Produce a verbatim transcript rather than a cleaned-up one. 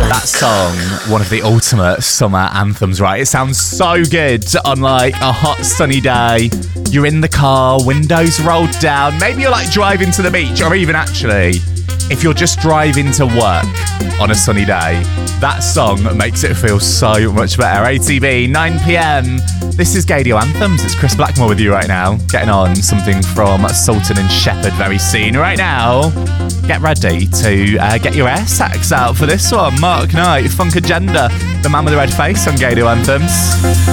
That song, one of the ultimate summer anthems, right? It sounds so good on like a hot sunny day. You're in the car, windows rolled down. Maybe you're like driving to the beach, or even actually, if you're just driving to work on a sunny day, that song makes it feel so much better. A T V, nine p.m. This is Gaydio Anthems. It's Chris Blackmore with you right now. Getting on something from Sultan and Shepherd very soon. Right now, get ready to uh, get your air sacs out for this one. Mark Knight, Funk Agenda, the man with the red face on Gaydio Anthems.